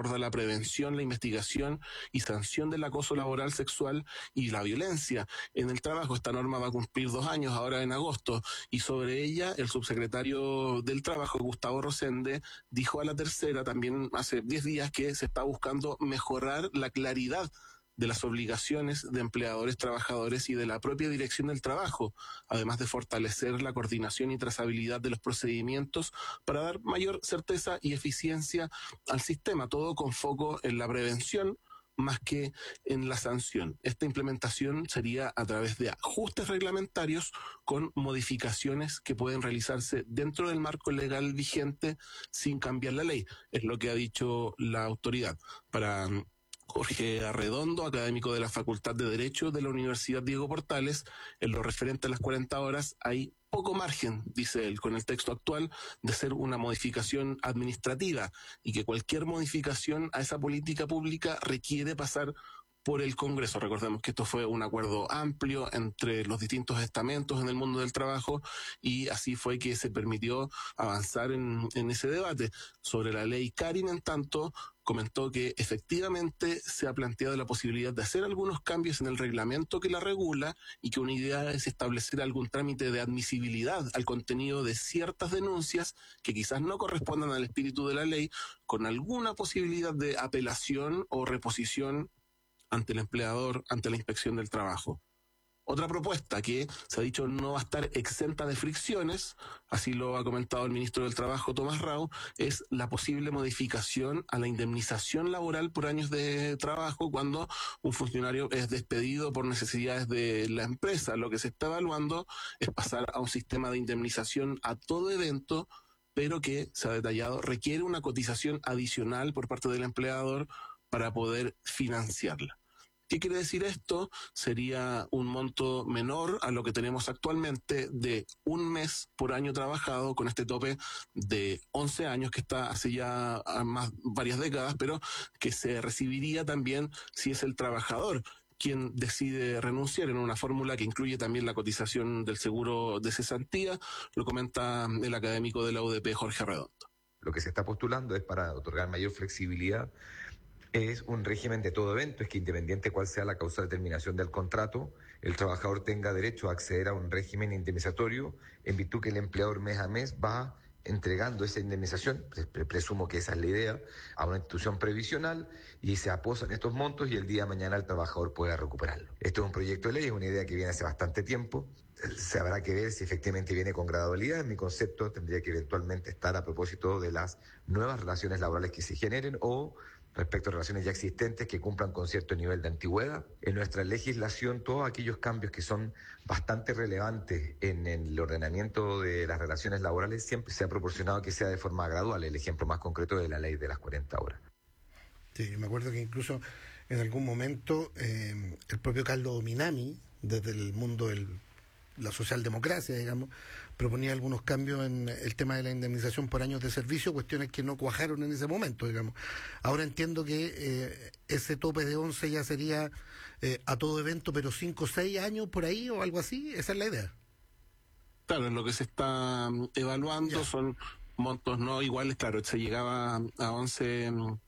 aborda la prevención, la investigación y sanción del acoso laboral, sexual y la violencia en el trabajo. Esta norma va a cumplir 2 años ahora en agosto, y sobre ella el subsecretario del Trabajo, Gustavo Rosende, dijo a La Tercera también hace 10 días que se está buscando mejorar la claridad de las obligaciones de empleadores, trabajadores y de la propia dirección del trabajo, además de fortalecer la coordinación y trazabilidad de los procedimientos para dar mayor certeza y eficiencia al sistema, todo con foco en la prevención más que en la sanción. Esta implementación sería a través de ajustes reglamentarios con modificaciones que pueden realizarse dentro del marco legal vigente sin cambiar la ley, es lo que ha dicho la autoridad. Para Jorge Arredondo, académico de la Facultad de Derecho de la Universidad Diego Portales, en lo referente a las 40 horas hay poco margen, dice él, con el texto actual, de ser una modificación administrativa, y que cualquier modificación a esa política pública requiere pasar por el Congreso. Recordemos que esto fue un acuerdo amplio entre los distintos estamentos en el mundo del trabajo, y así fue que se permitió avanzar en ese debate. Sobre la ley, Karin, en tanto, comentó que efectivamente se ha planteado la posibilidad de hacer algunos cambios en el reglamento que la regula, y que una idea es establecer algún trámite de admisibilidad al contenido de ciertas denuncias que quizás no correspondan al espíritu de la ley, con alguna posibilidad de apelación o reposición ante el empleador, ante la inspección del trabajo. Otra propuesta que se ha dicho no va a estar exenta de fricciones, así lo ha comentado el ministro del Trabajo, Tomás Rau, es la posible modificación a la indemnización laboral por años de trabajo cuando un funcionario es despedido por necesidades de la empresa. Lo que se está evaluando es pasar a un sistema de indemnización a todo evento, pero que, se ha detallado, requiere una cotización adicional por parte del empleador para poder financiarla. ¿Qué quiere decir esto? Sería un monto menor a lo que tenemos actualmente, de 1 mes por año trabajado, con este tope de 11 años que está hace ya varias décadas, pero que se recibiría también si es el trabajador quien decide renunciar, en una fórmula que incluye también la cotización del seguro de cesantía. Lo comenta el académico de la UDP, Jorge Redondo. Lo que se está postulando es para otorgar mayor flexibilidad. Es un régimen de todo evento, es que independiente cuál sea la causa de terminación del contrato, el trabajador tenga derecho a acceder a un régimen indemnizatorio en virtud que el empleador mes a mes va entregando esa indemnización, presumo que esa es la idea, a una institución previsional, y se aposan estos montos y el día de mañana el trabajador pueda recuperarlo. Esto es un proyecto de ley, es una idea que viene hace bastante tiempo. Se habrá que ver si efectivamente viene con gradualidad. En mi concepto tendría que eventualmente estar a propósito de las nuevas relaciones laborales que se generen o respecto a relaciones ya existentes que cumplan con cierto nivel de antigüedad. En nuestra legislación, todos aquellos cambios que son bastante relevantes en el ordenamiento de las relaciones laborales siempre se ha proporcionado que sea de forma gradual. El ejemplo más concreto de la ley de las 40 horas. Sí, yo me acuerdo que incluso en algún momento el propio Carlos Minami, desde el mundo de la socialdemocracia, digamos, proponía algunos cambios en el tema de la indemnización por años de servicio, cuestiones que no cuajaron en ese momento, digamos. Ahora entiendo que ese tope de 11 ya sería a todo evento, pero 5 o 6 años por ahí o algo así, esa es la idea. Claro, lo que se está evaluando son montos no iguales. Claro, se llegaba a 11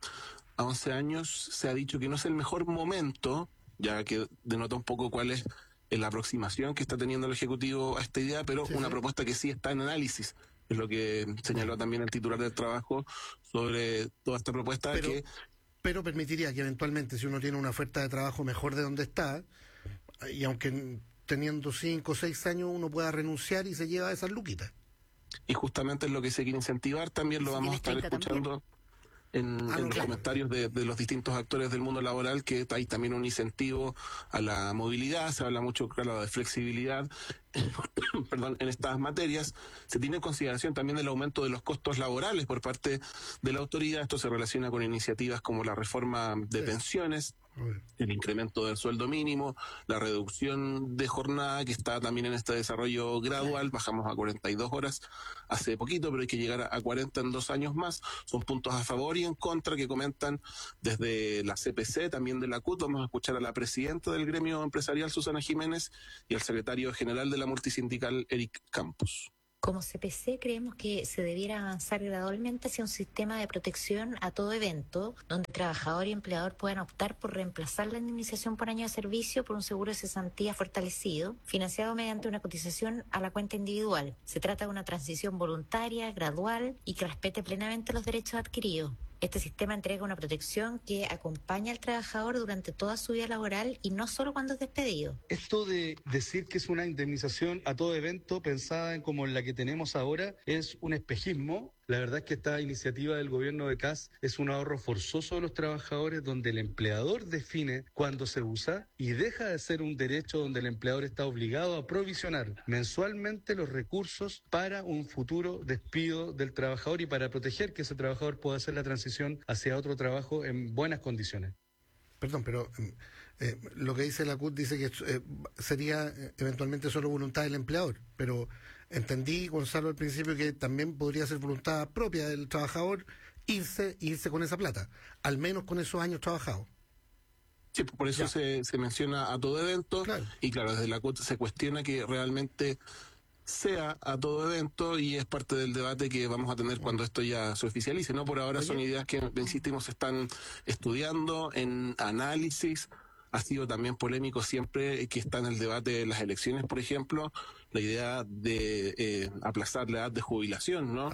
años. Se ha dicho que no es el mejor momento, ya que denota un poco cuál es la aproximación que está teniendo el Ejecutivo a esta idea, pero una propuesta que sí está en análisis, es lo que señaló también el titular del Trabajo sobre toda esta propuesta. Pero permitiría que eventualmente, si uno tiene una oferta de trabajo mejor de donde está, y aunque teniendo 5 o 6 años uno pueda renunciar y se lleva esas luquitas. Y justamente es lo que se quiere incentivar, también lo vamos a estar escuchando en los comentarios de los distintos actores del mundo laboral, que hay también un incentivo a la movilidad. Se habla mucho, claro, de flexibilidad perdón, en estas materias. Se tiene en consideración también el aumento de los costos laborales por parte de la autoridad. Esto se relaciona con iniciativas como la reforma de pensiones, el incremento del sueldo mínimo, la reducción de jornada, que está también en este desarrollo gradual. Bajamos a 42 horas hace poquito, pero hay que llegar a 40 en 2 años más. Son puntos a favor y en contra que comentan desde la CPC, también de la CUT. Vamos a escuchar a la presidenta del gremio empresarial, Susana Jiménez, y al secretario general de la multisindical, Eric Campos. Como CPC creemos que se debiera avanzar gradualmente hacia un sistema de protección a todo evento, donde trabajador y empleador puedan optar por reemplazar la indemnización por año de servicio por un seguro de cesantía fortalecido, financiado mediante una cotización a la cuenta individual. Se trata de una transición voluntaria, gradual y que respete plenamente los derechos adquiridos. Este sistema entrega una protección que acompaña al trabajador durante toda su vida laboral y no solo cuando es despedido. Esto de decir que es una indemnización a todo evento pensada en como la que tenemos ahora es un espejismo. La verdad es que esta iniciativa del gobierno de Kast es un ahorro forzoso de los trabajadores donde el empleador define cuándo se usa y deja de ser un derecho donde el empleador está obligado a provisionar mensualmente los recursos para un futuro despido del trabajador y para proteger que ese trabajador pueda hacer la transición hacia otro trabajo en buenas condiciones. Perdón, pero lo que dice la CUT dice que sería eventualmente solo voluntad del empleador, pero entendí, Gonzalo, al principio que también podría ser voluntad propia del trabajador irse con esa plata, al menos con esos años trabajados. Sí, por eso se menciona a todo evento, claro. Y claro, desde la CUT se cuestiona que realmente sea a todo evento y es parte del debate que vamos a tener cuando esto ya se oficialice, ¿no? Por ahora son ideas que, insistimos, se están estudiando en análisis. Ha sido también polémico siempre que está en el debate de las elecciones, por ejemplo, la idea de aplazar la edad de jubilación, ¿no?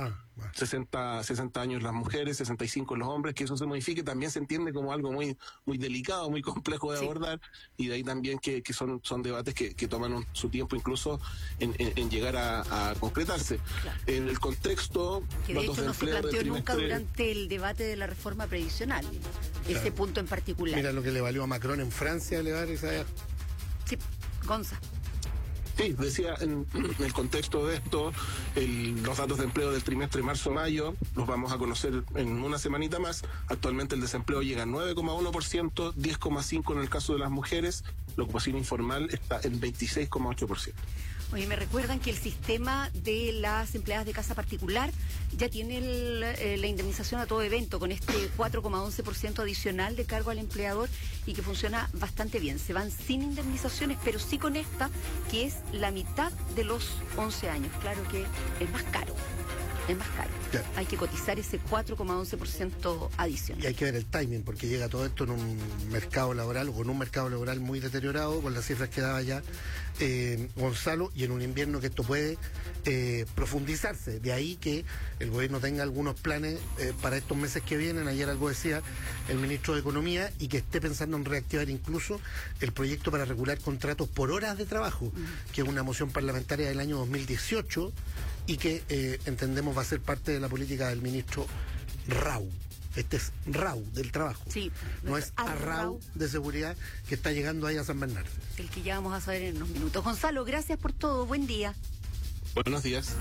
60 años las mujeres, 65 los hombres, que eso se modifique, también se entiende como algo muy delicado, muy complejo de abordar, y de ahí también que son debates que toman su tiempo incluso en llegar a concretarse. Claro. En el contexto... Que de hecho no se planteó nunca durante el debate de la reforma previsional, ese punto en particular. Mira lo que le valió a Macron en Francia elevar esa edad. Sí, Gonza. Sí, decía, en el contexto de esto, los datos de empleo del trimestre marzo-mayo los vamos a conocer en una semanita más. Actualmente el desempleo llega a 9,1%, 10,5% en el caso de las mujeres. La ocupación informal está en 26,8%. Oye, me recuerdan que el sistema de las empleadas de casa particular ya tiene la indemnización a todo evento con este 4,11% adicional de cargo al empleador y que funciona bastante bien. Se van sin indemnizaciones, pero sí con esta, que es la mitad de los 11 años. Claro que es más caro. Es más caro. Claro. Hay que cotizar ese 4,11% adicional. Y hay que ver el timing, porque llega todo esto en un mercado laboral, o con un mercado laboral muy deteriorado, con las cifras que daba ya Gonzalo, y en un invierno que esto puede profundizarse. De ahí que el gobierno tenga algunos planes para estos meses que vienen. Ayer algo decía el ministro de Economía, y que esté pensando en reactivar incluso el proyecto para regular contratos por horas de trabajo, que es una moción parlamentaria del año 2018 y que entendemos va a ser parte de la política del ministro Rau. Este es Rau del trabajo. Sí, no es Arrau de seguridad, que está llegando ahí a San Bernardo. El que ya vamos a saber en unos minutos. Gonzalo, gracias por todo. Buen día. Buenos días.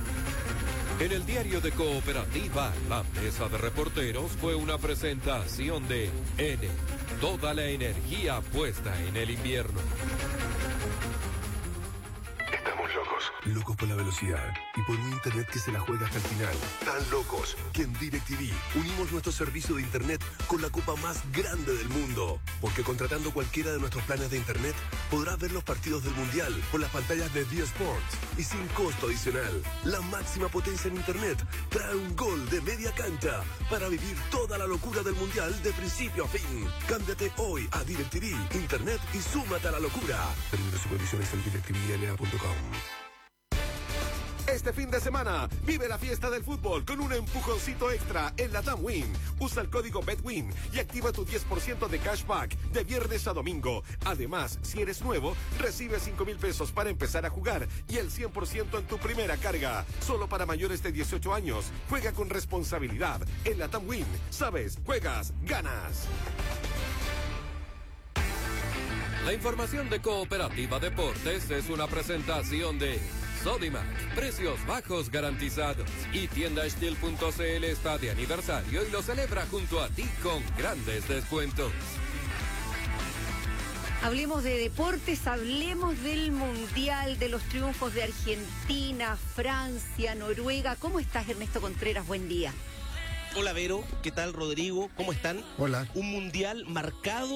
En el diario de Cooperativa, la mesa de reporteros fue una presentación de N. Toda la energía puesta en el invierno. Locos por la velocidad y por un internet que se la juega hasta el final. Tan locos que en DirecTV unimos nuestro servicio de internet con la copa más grande del mundo. Porque contratando cualquiera de nuestros planes de internet podrás ver los partidos del Mundial por las pantallas de D Sports y sin costo adicional. La máxima potencia en internet trae un gol de media cancha para vivir toda la locura del Mundial de principio a fin. Cámbiate hoy a DirecTV Internet y súmate a la locura. Términos y condiciones en directvla.com. Este fin de semana, vive la fiesta del fútbol con un empujoncito extra en la TAM Win. Usa el código BETWIN y activa tu 10% de cashback de viernes a domingo. Además, si eres nuevo, recibe 5,000 pesos para empezar a jugar y el 100% en tu primera carga. Solo para mayores de 18 años. Juega con responsabilidad. En la TAM Win, sabes, juegas, ganas. La información de Cooperativa Deportes es una presentación de Sodimac, precios bajos garantizados. Y tienda Estil.cl está de aniversario y lo celebra junto a ti con grandes descuentos. Hablemos de deportes, hablemos del Mundial, de los triunfos de Argentina, Francia, Noruega. ¿Cómo estás, Ernesto Contreras? Buen día. Hola, Vero. ¿Qué tal, Rodrigo? ¿Cómo están? Hola. Un Mundial marcado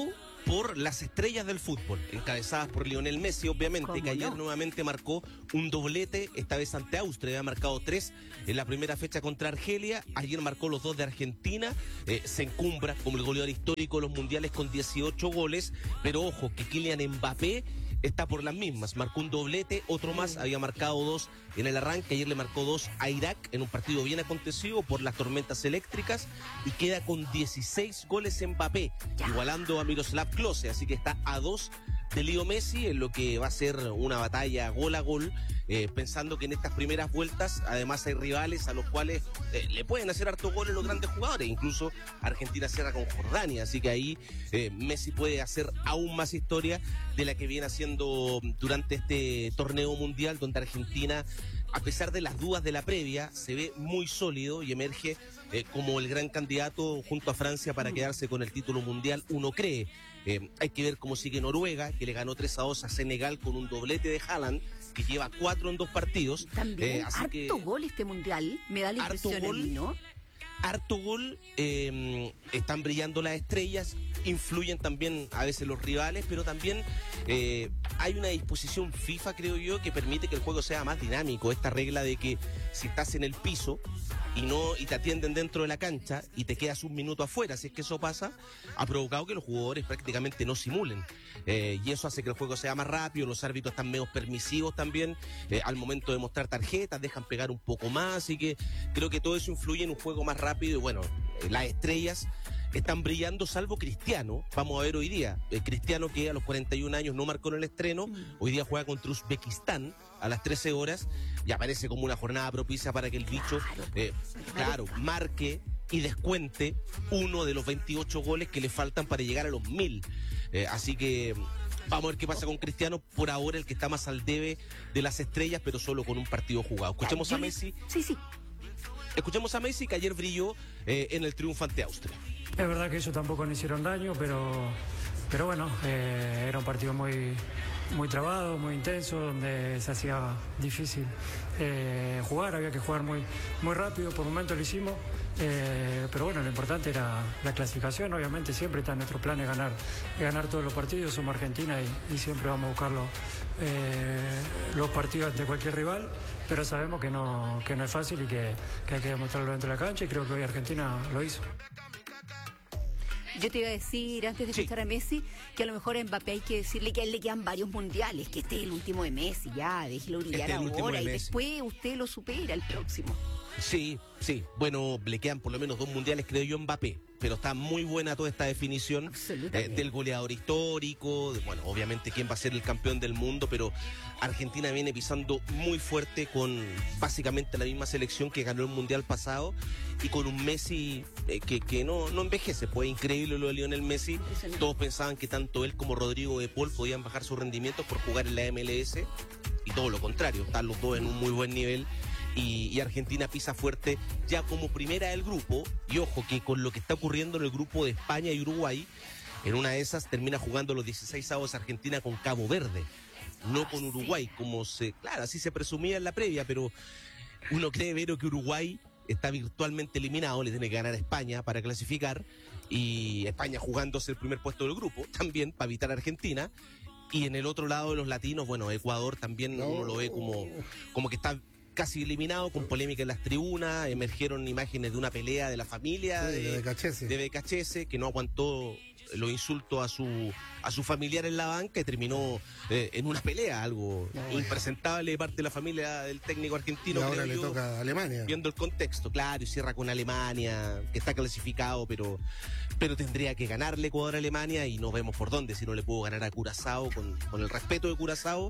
por las estrellas del fútbol, encabezadas por Lionel Messi, obviamente, que ayer nuevamente marcó un doblete, esta vez ante Austria, había marcado 3 en la primera fecha contra Argelia, ayer marcó los 2 de Argentina, se encumbra como el goleador histórico de los mundiales con 18 goles, pero ojo, que Kylian Mbappé está por las mismas, marcó un doblete, otro más, había marcado 2 en el arranque, ayer le marcó 2 a Irak en un partido bien acontecido por las tormentas eléctricas y queda con 16 goles Mbappé, igualando a Miroslav Klose, así que está a 2 de Leo Messi en lo que va a ser una batalla gol a gol, pensando que en estas primeras vueltas además hay rivales a los cuales le pueden hacer harto goles los grandes jugadores, incluso Argentina cierra con Jordania, así que ahí Messi puede hacer aún más historia de la que viene haciendo durante este torneo mundial, donde Argentina, a pesar de las dudas de la previa, se ve muy sólido y emerge como el gran candidato junto a Francia para quedarse con el título mundial, uno cree. Hay que ver cómo sigue Noruega, que le ganó 3-2 a Senegal con un doblete de Haaland, que lleva 4 en 2 partidos. También harto gol este mundial, me da la impresión a mí, ¿no? Harto gol, están brillando las estrellas, influyen también a veces los rivales, pero también hay una disposición FIFA, creo yo, que permite que el juego sea más dinámico. Esta regla de que si estás en el piso y te atienden dentro de la cancha y te quedas un minuto afuera, si es que eso pasa, ha provocado que los jugadores prácticamente no simulen. Y eso hace que el juego sea más rápido, los árbitros están menos permisivos también, al momento de mostrar tarjetas, dejan pegar un poco más, así que creo que todo eso influye en un juego más rápido y bueno, las estrellas están brillando salvo Cristiano, vamos a ver hoy día, Cristiano que a los 41 años no marcó en el estreno, hoy día juega contra Uzbekistán a las 13 horas y aparece como una jornada propicia para que el bicho, marque y descuente uno de los 28 goles que le faltan para llegar a los 1000, así que vamos a ver qué pasa con Cristiano, por ahora el que está más al debe de las estrellas, pero solo con un partido jugado. Escuchemos a Messi. Sí. Escuchemos a Messi, que ayer brilló en el triunfo ante Austria. Es verdad que ellos tampoco no hicieron daño, pero bueno, era un partido muy trabado, muy intenso, donde se hacía difícil jugar, había que jugar muy rápido, por momentos lo hicimos, pero bueno, lo importante era la clasificación, obviamente siempre está en nuestro plan de ganar todos los partidos, somos Argentina y siempre vamos a buscar los partidos ante cualquier rival, pero sabemos que no es fácil y que hay que demostrarlo dentro de la cancha y creo que hoy Argentina lo hizo. Yo te iba a decir, antes de escuchar a Messi, que a lo mejor a Mbappé hay que decirle que a él le quedan varios mundiales, que este es el último de Messi, ya, déjelo brillar ahora y después usted lo supera el próximo. Sí, bueno, le quedan por lo menos 2 mundiales, creo yo, Mbappé, pero está muy buena toda esta definición del goleador histórico, bueno, obviamente quién va a ser el campeón del mundo, pero Argentina viene pisando muy fuerte con básicamente la misma selección que ganó el mundial pasado y con un Messi que no envejece, pues increíble lo de Lionel Messi, todos pensaban que tanto él como Rodrigo de Paul podían bajar sus rendimientos por jugar en la MLS y todo lo contrario, están los dos en un muy buen nivel. Y Argentina pisa fuerte ya como primera del grupo, y ojo que con lo que está ocurriendo en el grupo de España y Uruguay, en una de esas termina jugando los 16avos Argentina con Cabo Verde, no con Uruguay, así se presumía en la previa, pero uno cree, Vero, que Uruguay está virtualmente eliminado, le tiene que ganar a España para clasificar, y España jugándose el primer puesto del grupo, también para evitar a Argentina. Y en el otro lado de los latinos, bueno, Ecuador también uno lo ve como que está casi eliminado, con polémica en las tribunas, emergieron imágenes de una pelea de la familia de Becachese, que no aguantó los insultos a su familiar en la banca y terminó en una pelea, algo impresentable de parte de la familia del técnico argentino. Y ahora le toca a Alemania. Viendo el contexto, claro, y cierra con Alemania, que está clasificado, pero tendría que ganarle Ecuador a Alemania y no vemos por dónde, si no le puedo ganar a Curazao, con el respeto de Curazao,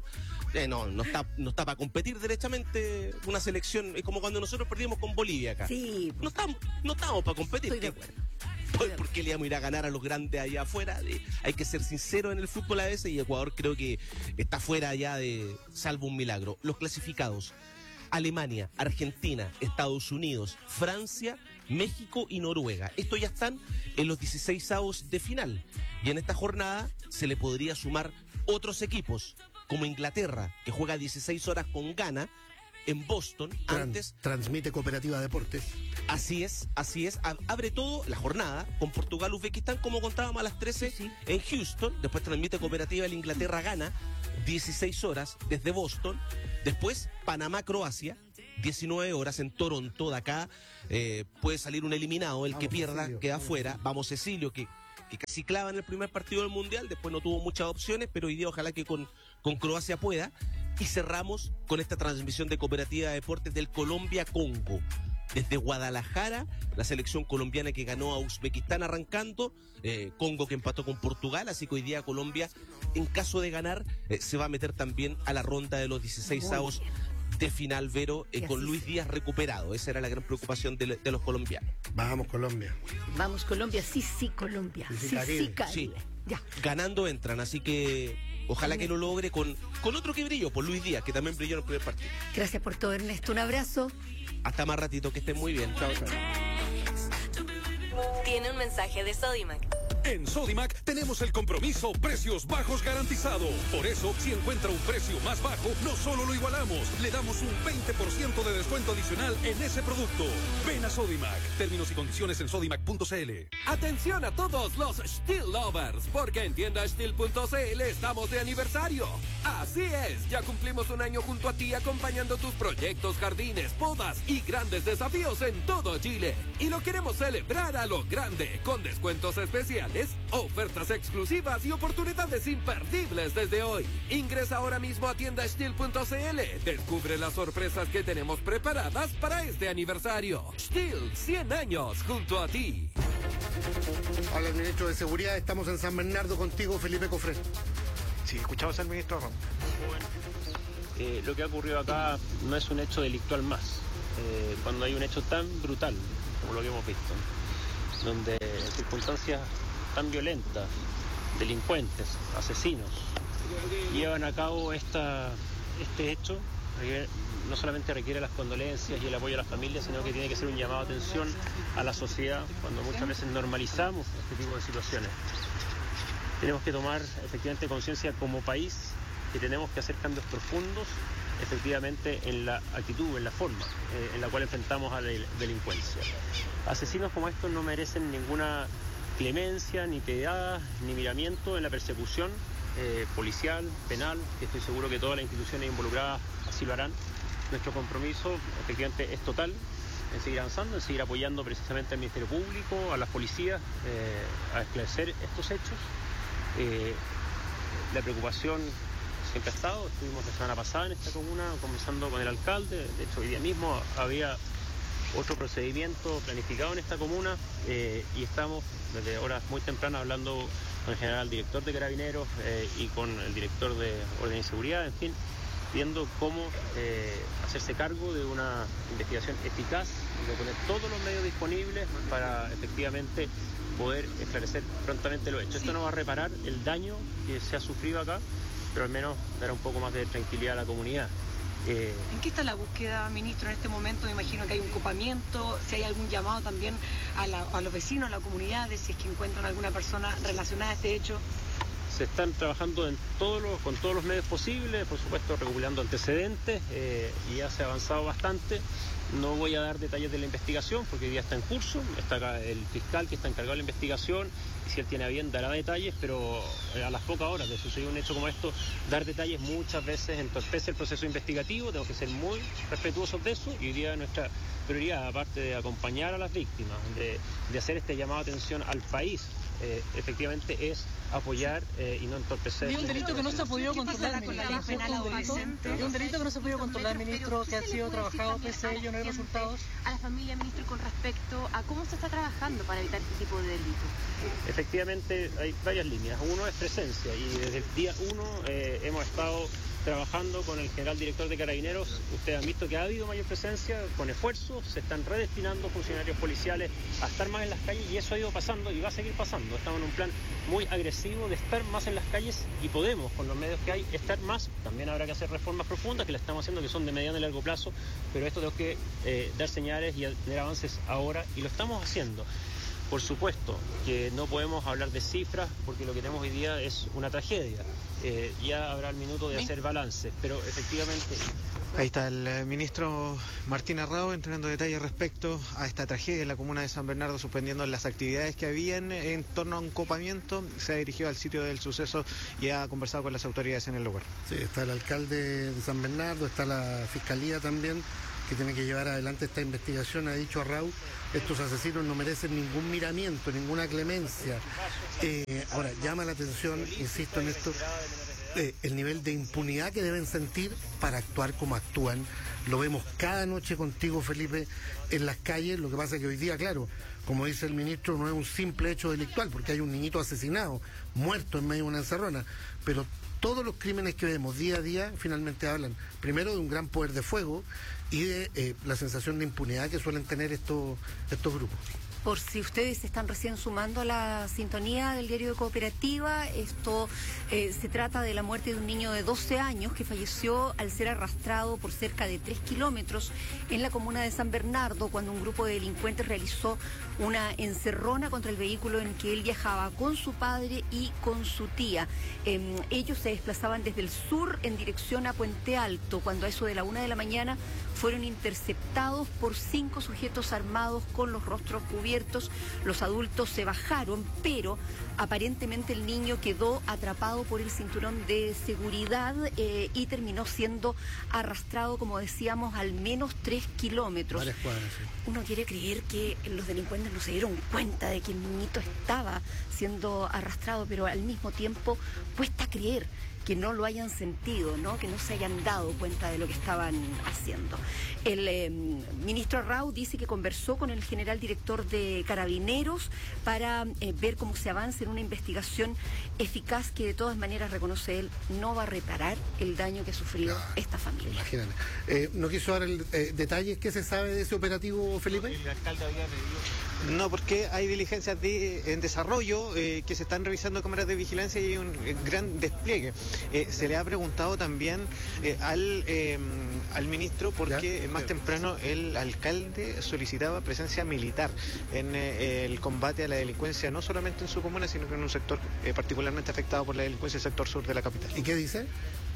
no está para competir derechamente una selección, es como cuando nosotros perdimos con Bolivia acá. Sí. No estamos para competir. Estoy de acuerdo. ¿Por qué le vamos a ir a ganar a los grandes allá afuera? Hay que ser sincero en el fútbol a veces, y Ecuador creo que está fuera ya de salvo un milagro. Los clasificados: Alemania, Argentina, Estados Unidos, Francia, México y Noruega. Estos ya están en los 16avos de final. Y en esta jornada se le podría sumar otros equipos, como Inglaterra, que juega 16 horas con Ghana, en Boston. Antes transmite Cooperativa Deportes. Así es. Abre todo la jornada con Portugal-Uzbekistán, como contábamos, a las 13 en Houston. Después transmite Cooperativa, la Inglaterra-Ghana, 16 horas desde Boston. Después Panamá-Croacia, 19 horas en Toronto. De acá puede salir un eliminado, el que pierda Cecilio queda fuera. Vamos Cecilio, que casi clava en el primer partido del Mundial, después no tuvo muchas opciones, pero hoy día ojalá que con Croacia pueda. Y cerramos con esta transmisión de Cooperativa de Deportes del Colombia-Congo. Desde Guadalajara, la selección colombiana que ganó a Uzbekistán arrancando, Congo que empató con Portugal, así que hoy día Colombia, en caso de ganar, se va a meter también a la ronda de los 16avos de final, Vero, con Luis Díaz recuperado. Esa era la gran preocupación de los colombianos. Vamos Colombia. Vamos Colombia, sí Colombia. Sí, Caribe. Sí. Ya. Ganando entran, así que ojalá que lo logre con otro que brilló, por Luis Díaz, que también brilló en el primer partido. Gracias por todo, Ernesto. Un abrazo. Hasta más ratito, que estén muy bien. Chao. Tiene un mensaje de Sodimac. En Sodimac tenemos el compromiso precios bajos garantizado. Por eso, si encuentra un precio más bajo, no solo lo igualamos, le damos un 20% de descuento adicional en ese producto. Ven a Sodimac. Términos y condiciones en sodimac.cl. Atención a todos los Steel Lovers, porque en tiendasteel.cl estamos de aniversario. Así es, ya cumplimos un año junto a ti acompañando tus proyectos, jardines, podas y grandes desafíos en todo Chile. Y lo queremos celebrar a lo grande, con descuentos especiales, ofertas exclusivas y oportunidades imperdibles desde hoy. Ingresa ahora mismo a tiendasteel.cl. Descubre las sorpresas que tenemos preparadas para este aniversario. Steel, 100 años junto a ti. Hola, el ministro de Seguridad. Estamos en San Bernardo contigo, Felipe Cofré. Sí, escuchamos al ministro Ron. Lo que ha ocurrido acá no es un hecho delictual más. Cuando hay un hecho tan brutal como lo que hemos visto, donde en circunstancias tan violentas, delincuentes, asesinos, llevan a cabo este hecho, no solamente requiere las condolencias y el apoyo a las familias, sino que tiene que ser un llamado de atención a la sociedad cuando muchas veces normalizamos este tipo de situaciones. Tenemos que tomar efectivamente conciencia como país que tenemos que hacer cambios profundos efectivamente en la actitud, en la forma en la cual enfrentamos a la delincuencia. Asesinos como estos no merecen ninguna clemencia, ni piedad, ni miramiento en la persecución policial, penal, que estoy seguro que todas las instituciones involucradas así lo harán. Nuestro compromiso efectivamente es total en seguir avanzando, en seguir apoyando precisamente al Ministerio Público, a las policías, a esclarecer estos hechos. La preocupación siempre ha estado. Estuvimos la semana pasada en esta comuna conversando con el alcalde. De hecho, hoy día mismo había otro procedimiento planificado en esta comuna y estamos desde horas muy tempranas hablando con el general director de Carabineros y con el director de Orden y Seguridad, en fin, viendo cómo hacerse cargo de una investigación eficaz y de poner todos los medios disponibles para efectivamente poder esclarecer prontamente lo hecho. Esto no va a reparar el daño que se ha sufrido acá, pero al menos dará un poco más de tranquilidad a la comunidad. ¿En qué está la búsqueda, ministro, en este momento? Me imagino que hay un copamiento, si hay algún llamado también a los vecinos, a la comunidad, de si es que encuentran alguna persona relacionada a este hecho. Se están trabajando con todos los medios posibles, por supuesto recopilando antecedentes y ya se ha avanzado bastante. No voy a dar detalles de la investigación porque hoy día está en curso, está acá el fiscal que está encargado de la investigación y si él tiene a bien dará detalles, pero a las pocas horas de suceder un hecho como esto, dar detalles muchas veces entorpece el proceso investigativo. Tenemos que ser muy respetuosos de eso y hoy día nuestra prioridad, aparte de acompañar a las víctimas, de hacer este llamado de atención al país, efectivamente es apoyar y no entorpecer. ¿Y un delito que no se ha podido controlar con la ley penal adolescente? ¿Y un delito que no se ha podido controlar, ministro, que ha sido trabajado pese a ello no hay resultados? A la familia, ministro, con respecto a cómo se está trabajando para evitar este tipo de delitos. Efectivamente hay varias líneas. Uno es presencia y desde el día 1 hemos estado trabajando con el general director de Carabineros. Ustedes han visto que ha habido mayor presencia, con esfuerzo, se están redestinando funcionarios policiales a estar más en las calles y eso ha ido pasando y va a seguir pasando. Estamos en un plan muy agresivo de estar más en las calles y podemos, con los medios que hay, estar más. También habrá que hacer reformas profundas que las estamos haciendo, que son de mediano y largo plazo, pero esto tengo que dar señales y tener avances ahora y lo estamos haciendo. Por supuesto que no podemos hablar de cifras porque lo que tenemos hoy día es una tragedia. Ya habrá el minuto de hacer balance, pero efectivamente... Ahí está el ministro Martín Arrao entregando detalles respecto a esta tragedia en la comuna de San Bernardo, suspendiendo las actividades que habían en torno a un copamiento. Se ha dirigido al sitio del suceso y ha conversado con las autoridades en el lugar. Sí, está el alcalde de San Bernardo, está la fiscalía también, que tiene que llevar adelante esta investigación. Ha dicho Arrau, estos asesinos no merecen ningún miramiento, ninguna clemencia. Ahora, llama la atención, insisto en esto, el nivel de impunidad que deben sentir para actuar como actúan. Lo vemos cada noche contigo, Felipe, en las calles. Lo que pasa es que hoy día, claro, como dice el ministro, no es un simple hecho delictual, porque hay un niñito asesinado, muerto en medio de una encerrona, pero todos los crímenes que vemos día a día finalmente hablan primero de un gran poder de fuego y de la sensación de impunidad que suelen tener estos grupos. Por si ustedes se están recién sumando a la sintonía del diario de Cooperativa, esto se trata de la muerte de un niño de 12 años que falleció al ser arrastrado por cerca de 3 kilómetros en la comuna de San Bernardo cuando un grupo de delincuentes realizó una encerrona contra el vehículo en que él viajaba con su padre y con su tía. Ellos se desplazaban desde el sur en dirección a Puente Alto cuando a eso de la 1 de la mañana fueron interceptados por 5 sujetos armados con los rostros cubiertos. Los adultos se bajaron, pero aparentemente el niño quedó atrapado por el cinturón de seguridad y terminó siendo arrastrado, como decíamos, al menos 3 kilómetros. Varias cuadras, sí. Uno quiere creer que los delincuentes no se dieron cuenta de que el niñito estaba siendo arrastrado, pero al mismo tiempo cuesta creer que no lo hayan sentido, ¿no? Que no se hayan dado cuenta de lo que estaban haciendo. El ministro Arrau dice que conversó con el general director de Carabineros para ver cómo se avanza en una investigación eficaz que de todas maneras, reconoce él, no va a reparar el daño que sufrió esta familia. Imagínate. ¿No quiso dar detalles? ¿Qué se sabe de ese operativo, Felipe? El alcalde había pedido... No, porque hay diligencias en desarrollo que se están revisando cámaras de vigilancia y hay un gran despliegue. Se le ha preguntado también al ministro por qué más temprano el alcalde solicitaba presencia militar en el combate a la delincuencia, no solamente en su comuna, sino que en un sector particularmente afectado por la delincuencia, el sector sur de la capital. ¿Y qué dice?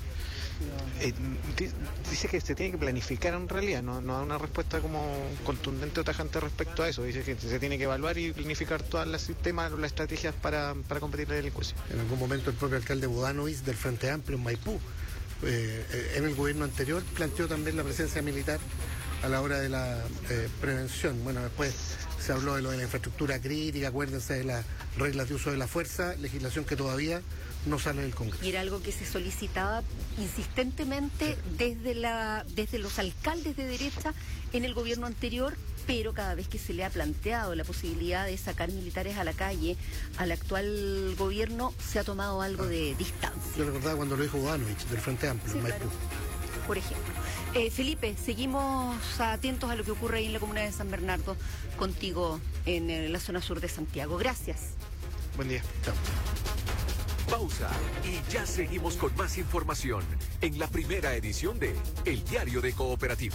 Dice que se tiene que planificar en realidad, no da una respuesta como contundente o tajante respecto a eso. Dice que se tiene que evaluar y planificar todos los sistemas, las estrategias para combatir la delincuencia. En algún momento el propio alcalde Budanovic del Frente Amplio en Maipú, en el gobierno anterior, planteó también la presencia militar a la hora de la prevención. Bueno, después se habló de lo de la infraestructura crítica, acuérdense de las reglas de uso de la fuerza, legislación que todavía no sale del Congreso. Y era algo que se solicitaba insistentemente desde los alcaldes de derecha en el gobierno anterior, pero cada vez que se le ha planteado la posibilidad de sacar militares a la calle al actual gobierno, se ha tomado algo de distancia. Yo recordaba cuando lo dijo Budanovic del Frente Amplio, en Maipú. Claro. Por ejemplo. Felipe, seguimos atentos a lo que ocurre ahí en la comuna de San Bernardo, contigo en la zona sur de Santiago. Gracias. Buen día. Chao. Pausa y ya seguimos con más información en la primera edición de El Diario de Cooperativa.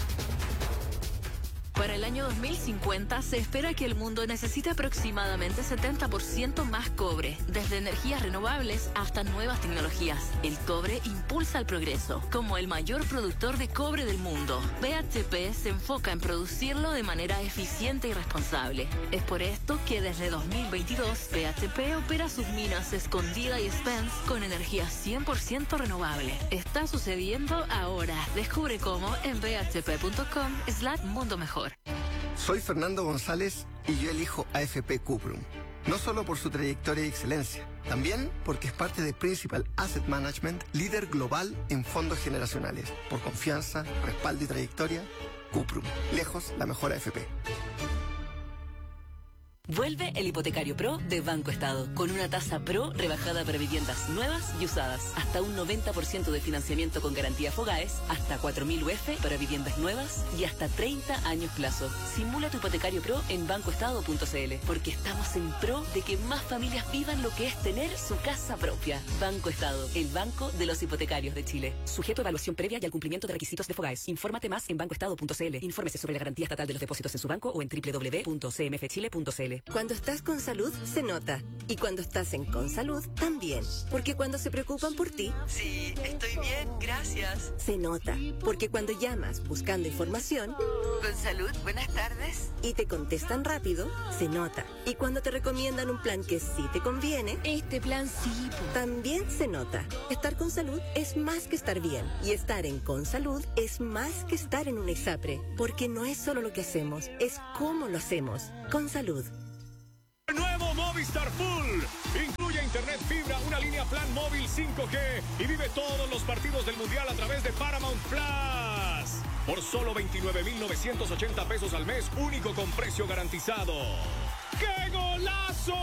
Para el año 2050 se espera que el mundo necesite aproximadamente 70% más cobre, desde energías renovables hasta nuevas tecnologías. El cobre impulsa el progreso. Como el mayor productor de cobre del mundo, BHP se enfoca en producirlo de manera eficiente y responsable. Es por esto que desde 2022 BHP opera sus minas Escondida y Spence con energía 100% renovable. Está sucediendo ahora. Descubre cómo en bhp.com/mundo mejor. Soy Fernando González y yo elijo AFP Cuprum. No solo por su trayectoria y excelencia, también porque es parte de Principal Asset Management, líder global en fondos generacionales. Por confianza, respaldo y trayectoria, Cuprum. Lejos la mejor AFP. Vuelve el Hipotecario Pro de Banco Estado, con una tasa Pro rebajada para viviendas nuevas y usadas, hasta un 90% de financiamiento con garantía Fogaes, hasta 4.000 UF para viviendas nuevas y hasta 30 años plazo. Simula tu Hipotecario Pro en bancoestado.cl, porque estamos en pro de que más familias vivan lo que es tener su casa propia. Banco Estado, el banco de los hipotecarios de Chile. Sujeto a evaluación previa y al cumplimiento de requisitos de Fogaes. Infórmate más en bancoestado.cl. Infórmese sobre la garantía estatal de los depósitos en su banco o en www.cmfchile.cl. Chile. Cuando estás con salud, se nota. Y cuando estás en Consalud, también. Porque cuando se preocupan por ti... Sí, estoy bien, gracias. Se nota. Porque cuando llamas buscando información... Consalud, buenas tardes. Y te contestan rápido, se nota. Y cuando te recomiendan un plan que sí te conviene... Este plan sí. También se nota. Estar con salud es más que estar bien. Y estar en Consalud es más que estar en un ISAPRE. Porque no es solo lo que hacemos, es cómo lo hacemos. Consalud. Nuevo Movistar Full. Incluye internet fibra, una línea plan móvil 5G y vive todos los partidos del Mundial a través de Paramount Plus. Por solo 29,980 pesos al mes, único con precio garantizado. ¡Qué golazo!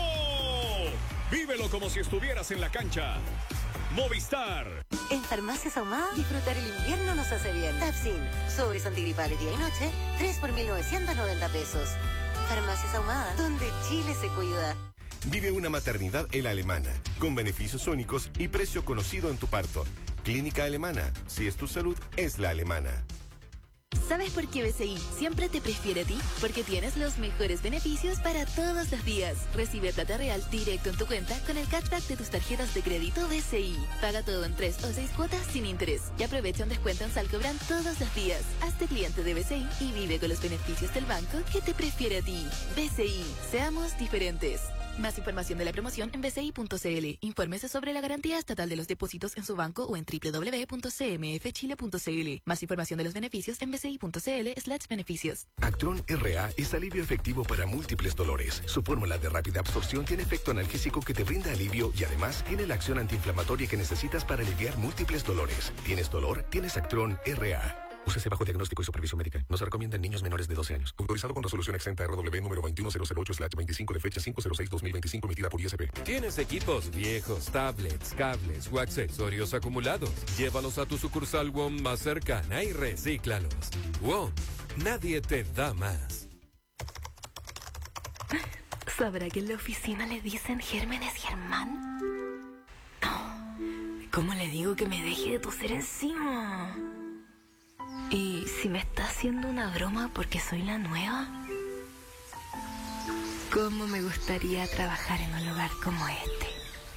Vívelo como si estuvieras en la cancha. Movistar. En Farmacias Ahumada, disfrutar el invierno nos hace bien. Tapsin, sobres antigripales día y noche, 3 por 1,990 pesos. Farmacias Ahumada, donde Chile se cuida. Vive una maternidad en la Alemana, con beneficios únicos y precio conocido en tu parto. Clínica Alemana, si es tu salud, es la alemana. ¿Sabes por qué BCI siempre te prefiere a ti? Porque tienes los mejores beneficios para todos los días. Recibe plata real directo en tu cuenta con el cashback de tus tarjetas de crédito BCI. Paga todo en 3 o 6 cuotas sin interés. Y aprovecha un descuento en Salcobran todos los días. Hazte cliente de BCI y vive con los beneficios del banco que te prefiere a ti. BCI, seamos diferentes. Más información de la promoción en bci.cl. Infórmese sobre la garantía estatal de los depósitos en su banco o en www.cmfchile.cl. Más información de los beneficios en bci.cl/beneficios. Actron RA es alivio efectivo para múltiples dolores. Su fórmula de rápida absorción tiene efecto analgésico que te brinda alivio y además tiene la acción antiinflamatoria que necesitas para aliviar múltiples dolores. ¿Tienes dolor? Tienes Actron RA. Úsese bajo diagnóstico y supervisión médica. No se recomienda en niños menores de 12 años. Autorizado con resolución exenta RW número 21008/25 de fecha 506-2025 emitida por ISP. ¿Tienes equipos viejos, tablets, cables o accesorios acumulados? Llévalos a tu sucursal WOM más cercana y recíclalos. WOM, nadie te da más. ¿Sabrá que en la oficina le dicen Gérmenes Germán? No. ¿Cómo le digo que me deje de toser encima? ¿Y si me está haciendo una broma porque soy la nueva? ¿Cómo me gustaría trabajar en un lugar como este?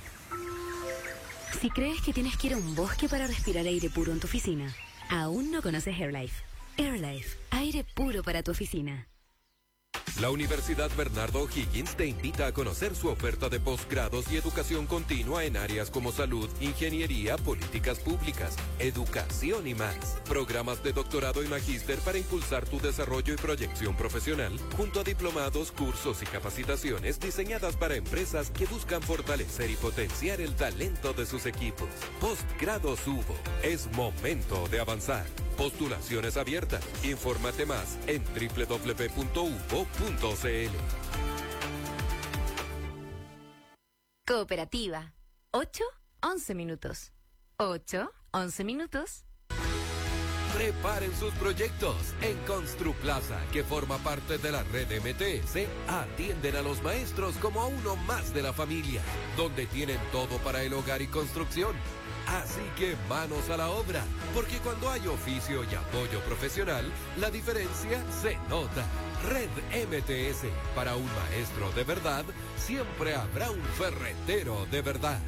Si crees que tienes que ir a un bosque para respirar aire puro en tu oficina, aún no conoces AirLife. AirLife, aire puro para tu oficina. La Universidad Bernardo O'Higgins te invita a conocer su oferta de posgrados y educación continua en áreas como salud, ingeniería, políticas públicas, educación y más. Programas de doctorado y magíster para impulsar tu desarrollo y proyección profesional, junto a diplomados, cursos y capacitaciones diseñadas para empresas que buscan fortalecer y potenciar el talento de sus equipos. Postgrados UBO. Es momento de avanzar. Postulaciones abiertas. Infórmate más en www.ubo.cl. Cooperativa. 8-11 minutos. 8-11 minutos. Preparen sus proyectos. En Construplaza, que forma parte de la red MTS, atienden a los maestros como a uno más de la familia, donde tienen todo para el hogar y construcción. Así que manos a la obra, porque cuando hay oficio y apoyo profesional, la diferencia se nota. Red MTS, para un maestro de verdad, siempre habrá un ferretero de verdad.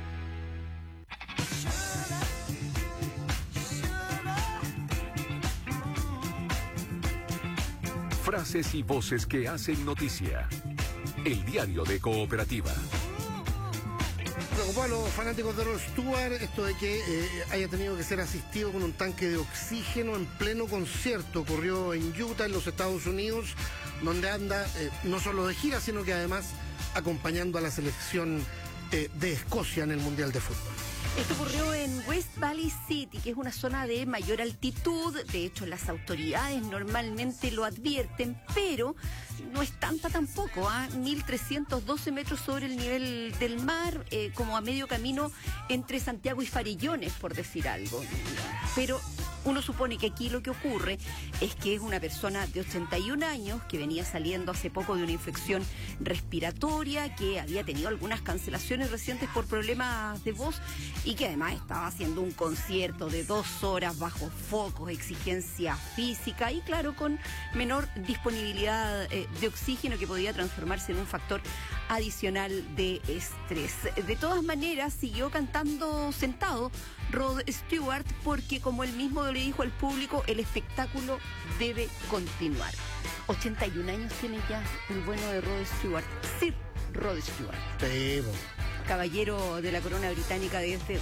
Frases y voces que hacen noticia. El diario de Cooperativa. Preocupó a los fanáticos de Rod Stewart esto de que haya tenido que ser asistido con un tanque de oxígeno en pleno concierto. Ocurrió en Utah, en los Estados Unidos, donde anda no solo de gira, sino que además acompañando a la selección de Escocia en el Mundial de Fútbol. Esto ocurrió en West Valley City, que es una zona de mayor altitud. De hecho, las autoridades normalmente lo advierten, pero no es tanta tampoco, 1.312 metros sobre el nivel del mar, como a medio camino entre Santiago y Farellones, por decir algo. Pero Uno supone que aquí lo que ocurre es que es una persona de 81 años que venía saliendo hace poco de una infección respiratoria, que había tenido algunas cancelaciones recientes por problemas de voz y que además estaba haciendo un concierto de 2 horas bajo focos, exigencia física y claro, con menor disponibilidad de oxígeno que podía transformarse en un factor adicional de estrés. De todas maneras, siguió cantando sentado Rod Stewart porque, como él mismo le dijo al público, el espectáculo debe continuar. 81 años tiene ya el bueno de Rod Stewart, Sir Rod Stewart. Sí, caballero de la corona británica desde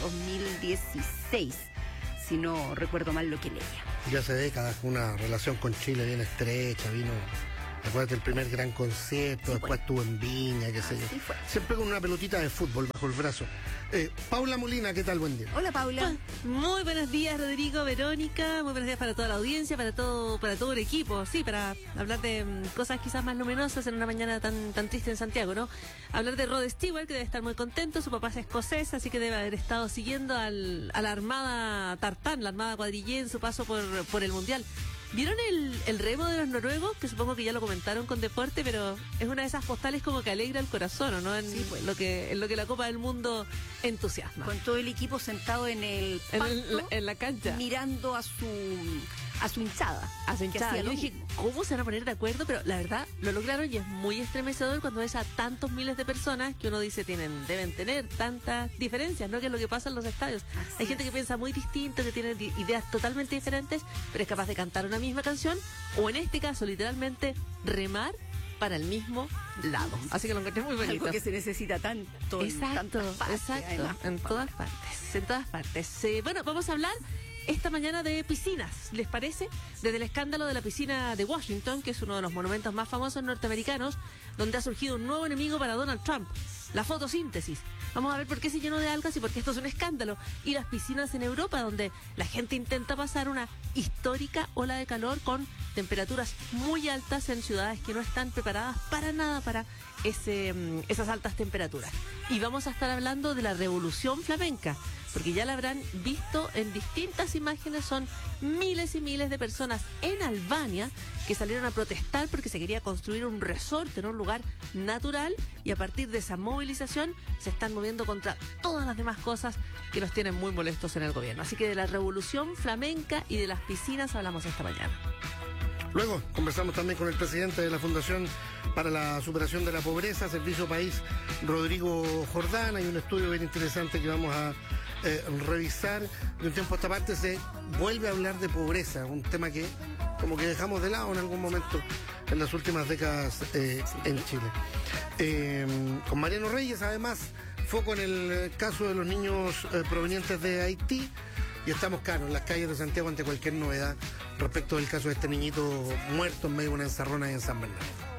2016, si no recuerdo mal lo que leía. Ya hace décadas una relación con Chile bien estrecha, vino... Acuérdate el primer gran concierto, sí, después estuvo en Viña, qué sé yo. Siempre con una pelotita de fútbol bajo el brazo. Paula Molina, ¿qué tal? Buen día. Hola, Paula. Muy buenos días, Rodrigo, Verónica. Muy buenos días para toda la audiencia, para todo el equipo. Sí, para hablar de cosas quizás más luminosas en una mañana tan triste en Santiago, ¿no? Hablar de Rod Stewart, que debe estar muy contento. Su papá es escocés, así que debe haber estado siguiendo a la Armada Tartán, la Armada Cuadrillé, en su paso por el Mundial. ¿Vieron el remo de los noruegos? Que supongo que ya lo comentaron con deporte, pero es una de esas postales como que alegra el corazón, ¿no? En lo que la Copa del Mundo entusiasma. Con todo el equipo sentado en la cancha, mirando a su hinchada. Yo dije, ¿cómo se van a poner de acuerdo? Pero la verdad, lo lograron y es muy estremecedor cuando ves a tantos miles de personas que uno dice deben tener tantas diferencias, ¿no? Que es lo que pasa en los estadios. Hay gente que piensa muy distinto, que tiene ideas totalmente diferentes, pero es capaz de cantar una misma canción, o en este caso, literalmente, remar para el mismo lado. Así que lo encontré muy bonito. Algo que se necesita tanto. Exacto, además, en todas partes. Bueno, vamos a hablar esta mañana de piscinas, ¿les parece? Desde el escándalo de la piscina de Washington, que es uno de los monumentos más famosos norteamericanos, donde ha surgido un nuevo enemigo para Donald Trump, la fotosíntesis. Vamos a ver por qué se llenó de algas y por qué esto es un escándalo. Y las piscinas en Europa, donde la gente intenta pasar una histórica ola de calor con temperaturas muy altas en ciudades que no están preparadas para nada para esas altas temperaturas. Y vamos a estar hablando de la revolución flamenca, porque ya la habrán visto en distintas imágenes. Son miles y miles de personas en Albania que salieron a protestar porque se quería construir un resort en un lugar natural, y a partir de esa movilización se están moviendo contra todas las demás cosas que los tienen muy molestos en el gobierno. Así que de la revolución flamenca y de las piscinas hablamos esta mañana. Luego conversamos también con el presidente de la Fundación para la Superación de la Pobreza, Servicio País, Rodrigo Jordán. Hay un estudio bien interesante que vamos a revisar. De un tiempo a esta parte se vuelve a hablar de pobreza, un tema que como que dejamos de lado en algún momento en las últimas décadas en Chile. Con Mariano Reyes, además, foco en el caso de los niños provenientes de Haití. Y estamos, claro, en las calles de Santiago ante cualquier novedad respecto del caso de este niñito muerto en medio de una encerrona en San Bernardo.